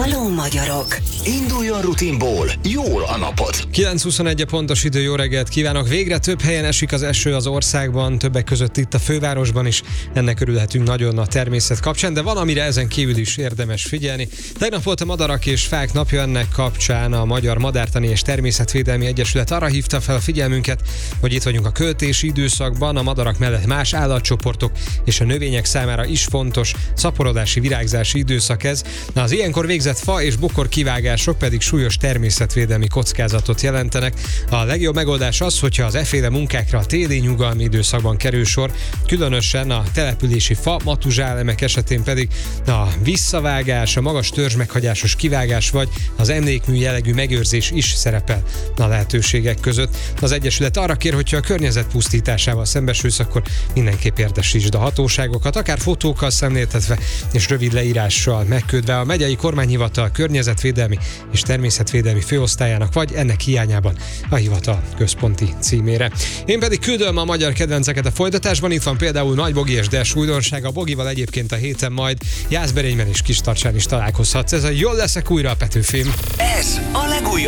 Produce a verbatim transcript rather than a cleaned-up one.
Halló magyarok! Induljon rutinból, jól a napot! kilenc huszonegy a pontos idő, jó reggelt kívánok! Végre több helyen esik az eső az országban, többek között itt a fővárosban is. Ennek örülhetünk nagyon a természet kapcsán, de van, amire ezen kívül is érdemes figyelni. Tegnap volt a Madarak és Fák napja, ennek kapcsán a Magyar Madártani és Természetvédelmi Egyesület arra hívta fel a figyelmünket, hogy itt vagyunk a költési időszakban, a madarak mellett más állatcsoportok és a növények számára is fontos szaporodási, virágzási időszak ez. Na, az ilyenkor végzett fa és bokor kivágások pedig súlyos természetvédelmi kockázatot jelentenek. A legjobb megoldás az, hogyha az efféle munkákra a téli nyugalmi időszakban kerül sor, különösen a települési fa, matuzsálemek esetén pedig a visszavágás, a magas törzsmeghagyásos kivágás vagy az emlékmű jellegű megőrzés is szerepel a lehetőségek között. Az Egyesület arra kér, hogyha a környezet pusztításával szembesülsz, akkor mindenképp értesítsd a hatóságokat, akár fotókkal szemléltetve és rövid leírással megkötve a megyei kormányhivatal környezetvédelmi és természetvédelmi főosztályának, vagy ennek hiányában a hivatal központi címére. Én pedig küldöm a magyar kedvenceket a folytatásban, itt van például Nagy Bogi és Des újdonság, a Bogival egyébként a héten majd Jászberényben és Kistarcsán is találkozhatsz. Ez a Jól leszek újra a Petőfim. Ez a legújabb